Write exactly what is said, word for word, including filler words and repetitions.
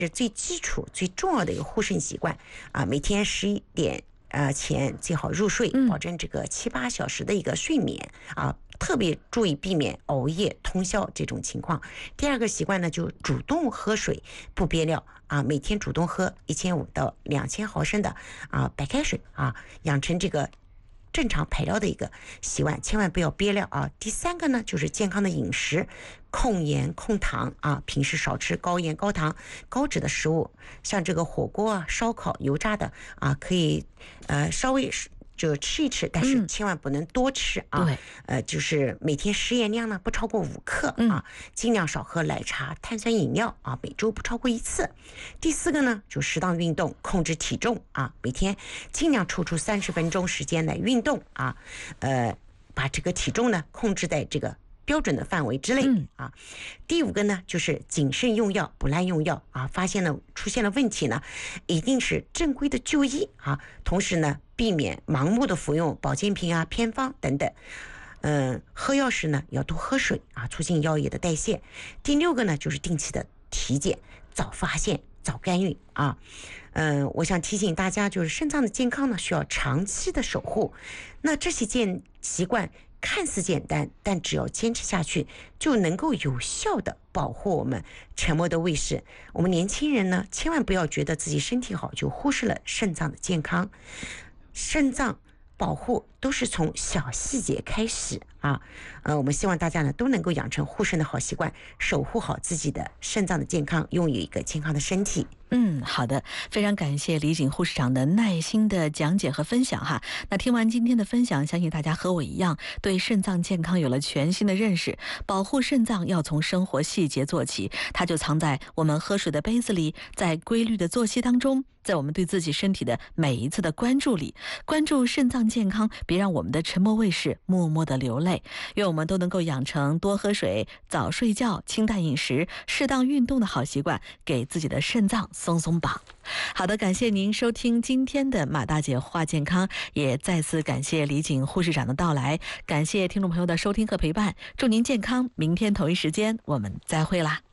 是最基础、最重要的一个护肾习惯啊。每天十一点呃前最好入睡，保证这个七八小时的一个睡眠啊。特别注意避免熬夜、通宵这种情况。第二个习惯呢，就主动喝水，不憋尿啊，每天主动喝一千五到两千毫升的啊白开水啊，养成这个正常排尿的一个习惯，千万不要憋尿啊。第三个呢，就是健康的饮食，控盐控糖啊，平时少吃高盐、高糖、高脂的食物，像这个火锅啊、烧烤、油炸的啊，可以呃稍微就吃一吃，但是千万不能多吃啊。 对， 呃，就是每天食盐量呢不超过五克啊，尽量少喝奶茶、碳酸饮料啊，每周不超过一次。第四个呢，就适当运动，控制体重啊，每天尽量抽出三十分钟时间来运动啊，呃，把这个体重呢控制在这个标准的范围之内啊。第五个呢，就是谨慎用药，不滥用药啊。发现了出现了问题呢，一定是正规的就医啊。同时呢，避免盲目的服用保健品啊、偏方等等。嗯，喝药时呢要多喝水啊，促进药液的代谢。第六个呢，就是定期的体检，早发现早干预啊。嗯，我想提醒大家，就是肾脏的健康呢需要长期的守护。那这些健习惯看似简单，但只要坚持下去，就能够有效的保护我们沉默的卫士。我们年轻人呢，千万不要觉得自己身体好就忽视了肾脏的健康。肾脏保护都是从小细节开始啊。呃，我们希望大家呢都能够养成护肾的好习惯，守护好自己的肾脏的健康，拥有一个健康的身体。 嗯，好的，非常感谢李锦护士长的耐心的讲解和分享哈。那听完今天的分享，相信大家和我一样，对肾脏健康有了全新的认识。保护肾脏要从生活细节做起，它就藏在我们喝水的杯子里，在规律的作息当中，在我们对自己身体的每一次的关注里。关注肾脏健康，别让我们的沉默卫士默默的流泪。愿我们都能够养成多喝水、早睡觉、清淡饮食、适当运动的好习惯，给自己的肾脏松松绑。好的，感谢您收听今天的马大姐话健康，也再次感谢李锦护士长的到来，感谢听众朋友的收听和陪伴，祝您健康，明天同一时间我们再会啦。